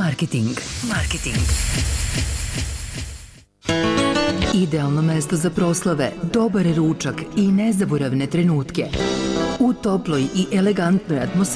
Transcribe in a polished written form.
Marketing. Idealno mesto za proslave, dobar ručak i nezaboravne trenutke. U toploj i elegantnoj atmosferi